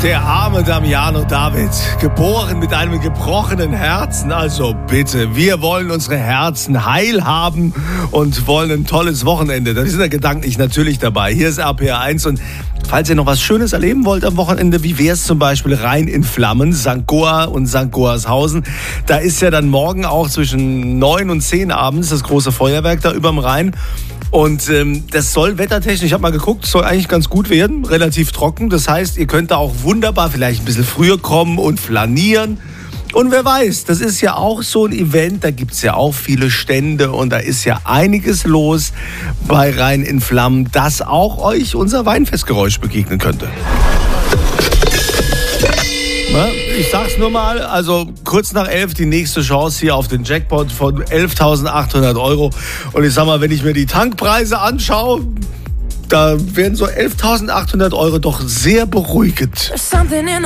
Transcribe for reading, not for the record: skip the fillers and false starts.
Der arme Damiano David, geboren mit einem gebrochenen Herzen. Also bitte, wir wollen unsere Herzen heil haben und wollen ein tolles Wochenende. Da sind wir gedanklich natürlich dabei. Hier ist RPR1 und falls ihr noch was Schönes erleben wollt am Wochenende, wie wäre es zum Beispiel Rhein in Flammen, St. Goar und St. Goarshausen. Da ist ja dann morgen auch zwischen 9 und 10 abends das große Feuerwerk da überm Rhein. Und das soll wettertechnisch, ich habe mal geguckt, soll eigentlich ganz gut werden, relativ trocken. Das heißt, ihr könnt da auch wunderbar vielleicht ein bisschen früher kommen und flanieren. Und wer weiß, das ist ja auch so ein Event, da gibt es ja auch viele Stände und da ist ja einiges los bei Rhein in Flammen, dass auch euch unser Weinfestgeräusch begegnen könnte. Ich sag's nur mal, also kurz nach 11 die nächste Chance hier auf den Jackpot von 11.800 €. Und ich sag mal, wenn ich mir die Tankpreise anschaue, da werden so 11.800 € doch sehr beruhigend.